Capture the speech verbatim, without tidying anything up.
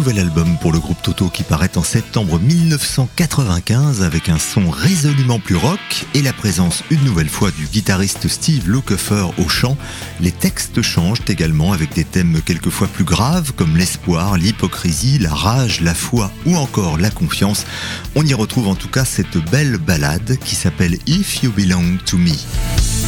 nouvel album pour le groupe Toto qui paraît en septembre mille neuf cent quatre-vingt-quinze avec un son résolument plus rock et la présence une nouvelle fois du guitariste Steve Lukather au chant. Les textes changent également avec des thèmes quelquefois plus graves comme l'espoir, l'hypocrisie, la rage, la foi ou encore la confiance. On y retrouve en tout cas cette belle ballade qui s'appelle If You Belong to Me.